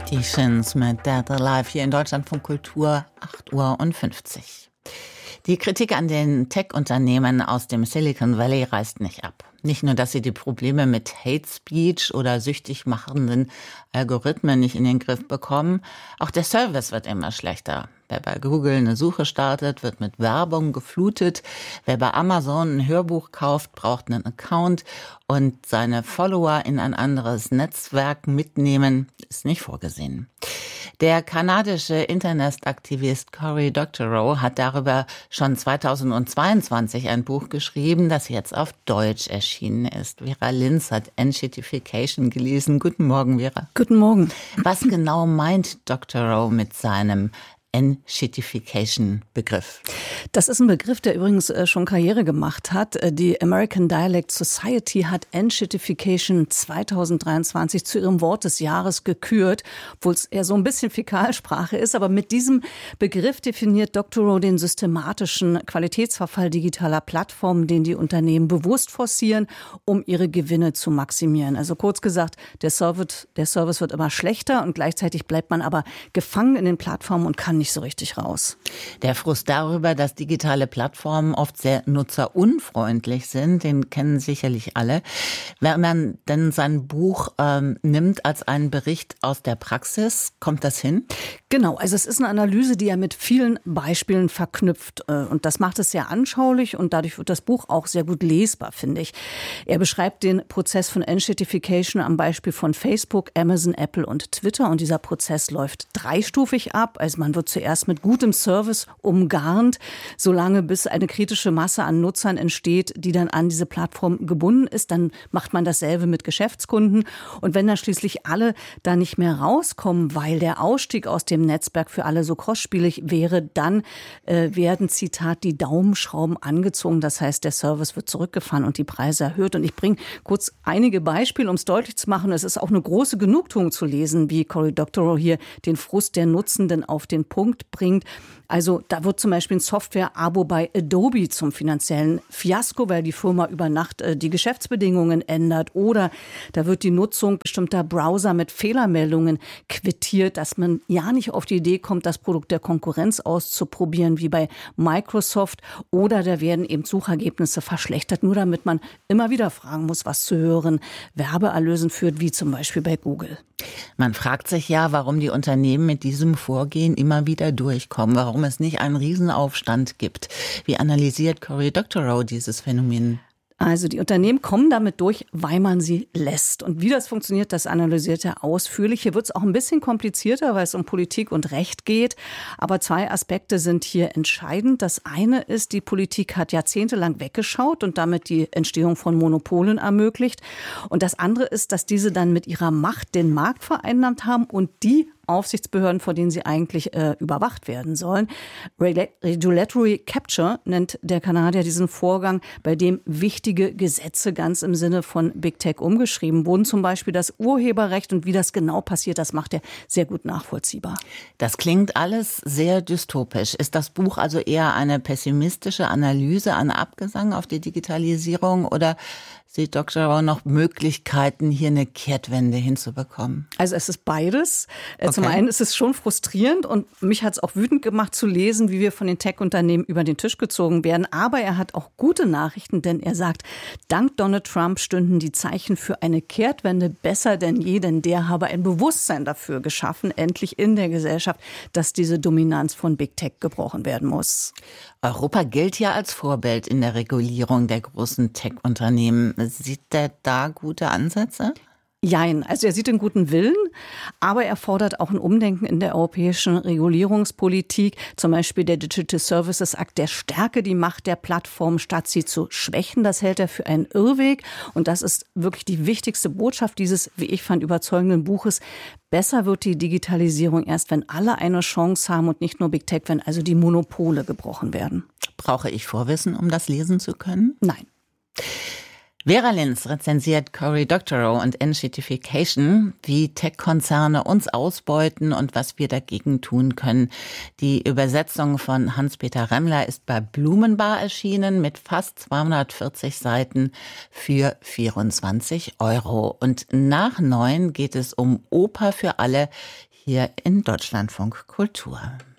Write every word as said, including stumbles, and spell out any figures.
Die Shins mit Dead Alive hier in Deutschland von Kultur, acht Uhr fünfzig. Die Kritik an den Tech-Unternehmen aus dem Silicon Valley reißt nicht ab. Nicht nur, dass sie die Probleme mit Hate Speech oder süchtig machenden Algorithmen nicht in den Griff bekommen, auch der Service wird immer schlechter. Wer bei Google eine Suche startet, wird mit Werbung geflutet. Wer bei Amazon ein Hörbuch kauft, braucht einen Account. Und seine Follower in ein anderes Netzwerk mitnehmen, ist nicht vorgesehen. Der kanadische Internetaktivist Cory Doctorow hat darüber schon zweitausendzweiundzwanzig ein Buch geschrieben, das jetzt auf Deutsch erschienen ist. Vera Linz hat N-Shitification gelesen. Guten Morgen, Vera. Guten Morgen. Was genau meint Doctorow mit seinem N-Shitification-Begriff? Das ist ein Begriff, der übrigens schon Karriere gemacht hat. Die American Dialect Society hat N-Shitification zweitausenddreiundzwanzig zu ihrem Wort des Jahres gekürt, obwohl es eher so ein bisschen Fäkalsprache ist. Aber mit diesem Begriff definiert Doctorow den systematischen Qualitätsverfall digitaler Plattformen, den die Unternehmen bewusst forcieren, um ihre Gewinne zu maximieren. Also kurz gesagt, der Service, der Service wird immer schlechter und gleichzeitig bleibt man aber gefangen in den Plattformen und kann nicht so richtig raus. Der Frust darüber, dass digitale Plattformen oft sehr nutzerunfreundlich sind, den kennen sicherlich alle. Wenn man denn sein Buch ähm, nimmt als einen Bericht aus der Praxis, kommt das hin? Genau, also es ist eine Analyse, die er mit vielen Beispielen verknüpft. Und das macht es sehr anschaulich und dadurch wird das Buch auch sehr gut lesbar, finde ich. Er beschreibt den Prozess von N-Shitification am Beispiel von Facebook, Amazon, Apple und Twitter. Und dieser Prozess läuft dreistufig ab. Also man wird zuerst mit gutem Service umgarnt, solange bis eine kritische Masse an Nutzern entsteht, die dann an diese Plattform gebunden ist. Dann macht man dasselbe mit Geschäftskunden. Und wenn dann schließlich alle da nicht mehr rauskommen, weil der Ausstieg aus dem Netzwerk für alle so kostspielig wäre, dann äh, werden, Zitat, die Daumenschrauben angezogen. Das heißt, der Service wird zurückgefahren und die Preise erhöht. Und ich bringe kurz einige Beispiele, um es deutlich zu machen. Es ist auch eine große Genugtuung zu lesen, wie Cory Doctorow hier den Frust der Nutzenden auf den Punkt bringt. Also da wird zum Beispiel ein Software-Abo bei Adobe zum finanziellen Fiasko, weil die Firma über Nacht äh, die Geschäftsbedingungen ändert. Oder da wird die Nutzung bestimmter Browser mit Fehlermeldungen quittiert, dass man ja nicht auf die Idee kommt, das Produkt der Konkurrenz auszuprobieren, wie bei Microsoft. Oder da werden eben Suchergebnisse verschlechtert, nur damit man immer wieder fragen muss, was zu höheren Werbeerlösen führt, wie zum Beispiel bei Google. Man fragt sich ja, warum die Unternehmen mit diesem Vorgehen immer wieder durchkommen, warum es nicht einen Riesenaufstand gibt. Wie analysiert Cory Doctorow dieses Phänomen? Also die Unternehmen kommen damit durch, weil man sie lässt. Und wie das funktioniert, das analysiert er ausführlich. Hier wird es auch ein bisschen komplizierter, weil es um Politik und Recht geht. Aber zwei Aspekte sind hier entscheidend. Das eine ist, die Politik hat jahrzehntelang weggeschaut und damit die Entstehung von Monopolen ermöglicht. Und das andere ist, dass diese dann mit ihrer Macht den Markt vereinnahmt haben und die Aufsichtsbehörden, vor denen sie eigentlich äh, überwacht werden sollen. Regulatory Capture nennt der Kanadier diesen Vorgang, bei dem wichtige Gesetze ganz im Sinne von Big Tech umgeschrieben wurden. Zum Beispiel das Urheberrecht, und wie das genau passiert, das macht er sehr gut nachvollziehbar. Das klingt alles sehr dystopisch. Ist das Buch also eher eine pessimistische Analyse, ein Abgesang auf die Digitalisierung, oder sieht Doctorow noch Möglichkeiten, hier eine Kehrtwende hinzubekommen? Also es ist beides. Okay. Zum einen ist es schon frustrierend und mich hat es auch wütend gemacht zu lesen, wie wir von den Tech-Unternehmen über den Tisch gezogen werden. Aber er hat auch gute Nachrichten, denn er sagt, dank Donald Trump stünden die Zeichen für eine Kehrtwende besser denn je, denn der habe ein Bewusstsein dafür geschaffen, endlich in der Gesellschaft, dass diese Dominanz von Big Tech gebrochen werden muss. Europa gilt ja als Vorbild in der Regulierung der großen Tech-Unternehmen. Sieht der da gute Ansätze? Jein, also er sieht den guten Willen, aber er fordert auch ein Umdenken in der europäischen Regulierungspolitik. Zum Beispiel der Digital Services Act, der stärke die Macht der Plattformen, statt sie zu schwächen. Das hält er für einen Irrweg. Und das ist wirklich die wichtigste Botschaft dieses, wie ich fand, überzeugenden Buches. Besser wird die Digitalisierung erst, wenn alle eine Chance haben und nicht nur Big Tech, wenn also die Monopole gebrochen werden. Brauche ich Vorwissen, um das lesen zu können? Nein. Vera Linz rezensiert Cory Doctorow und N-Shitification, wie Tech-Konzerne uns ausbeuten und was wir dagegen tun können. Die Übersetzung von Hans-Peter Remmler ist bei Blumenbar erschienen mit fast zweihundertvierzig Seiten für vierundzwanzig Euro. Und nach neun geht es um Oper für alle hier in Deutschlandfunk Kultur.